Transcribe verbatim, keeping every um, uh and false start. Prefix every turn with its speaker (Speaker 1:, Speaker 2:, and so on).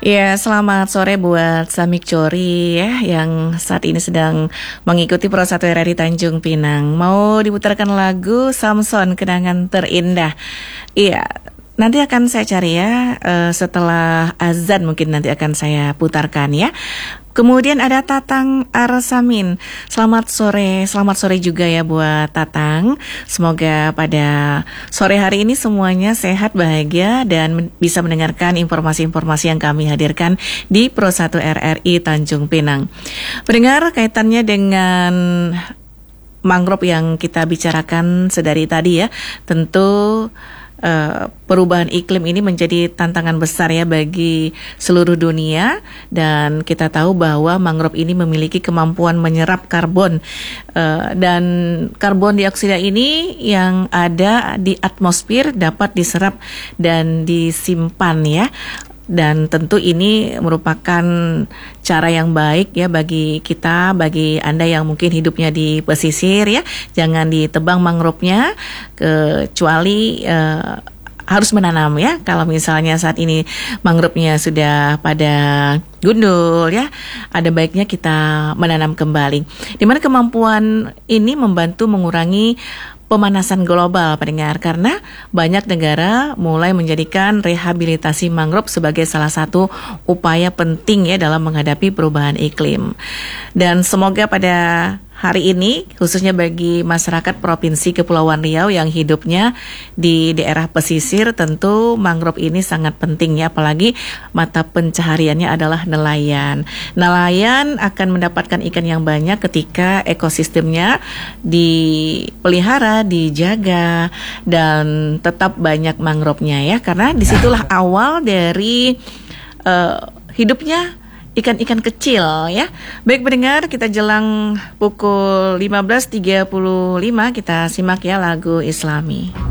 Speaker 1: Ya, selamat sore buat Samik Cori ya yang saat ini sedang mengikuti Pro satu R R I Tanjung Pinang. Mau diputarkan lagu Samson Kenangan Terindah. Iya, nanti akan saya cari ya uh, setelah azan mungkin nanti akan saya putarkan ya. Kemudian ada Tatang Arsamin. Selamat sore, selamat sore juga ya buat Tatang. Semoga pada sore hari ini semuanya sehat, bahagia dan bisa mendengarkan informasi-informasi yang kami hadirkan di Pro satu R R I Tanjung Pinang. Pendengar, kaitannya dengan mangrove yang kita bicarakan sedari tadi ya, tentu Uh, perubahan iklim ini menjadi tantangan besar ya bagi seluruh dunia, dan kita tahu bahwa mangrove ini memiliki kemampuan menyerap karbon uh, dan karbon dioksida ini yang ada di atmosfer dapat diserap dan disimpan ya. Dan tentu ini merupakan cara yang baik ya bagi kita, bagi Anda yang mungkin hidupnya di pesisir ya. Jangan ditebang mangrove-nya, kecuali uh, harus menanam ya. Kalau misalnya saat ini mangrove-nya sudah pada gundul ya, ada baiknya kita menanam kembali. Di mana kemampuan ini membantu mengurangi pemanasan global, pendengar, karena banyak negara mulai menjadikan rehabilitasi mangrove sebagai salah satu upaya penting ya dalam menghadapi perubahan iklim. Dan semoga pada hari ini, khususnya bagi masyarakat Provinsi Kepulauan Riau yang hidupnya di daerah pesisir, tentu mangrove ini sangat penting ya, apalagi mata pencahariannya adalah nelayan. Nelayan akan mendapatkan ikan yang banyak ketika ekosistemnya dipelihara, dijaga, dan tetap banyak mangrove-nya ya, karena disitulah awal dari uh, hidupnya ikan-ikan kecil ya. Baik pendengar, kita jelang pukul lima belas tiga puluh lima, kita simak ya lagu Islami.